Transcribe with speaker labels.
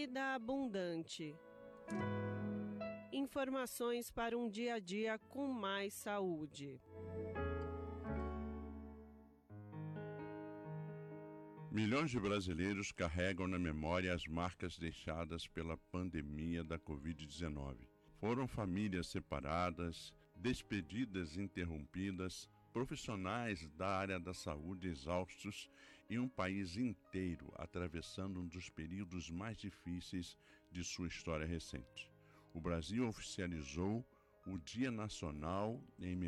Speaker 1: Vida Abundante. Informações para um dia a dia com mais saúde.
Speaker 2: Milhões de brasileiros carregam na memória as marcas deixadas pela pandemia da Covid-19. Foram famílias separadas, despedidas interrompidas, profissionais da área da saúde exaustos e um país inteiro atravessando um dos períodos mais difíceis de sua história recente. O Brasil oficializou o Dia Nacional em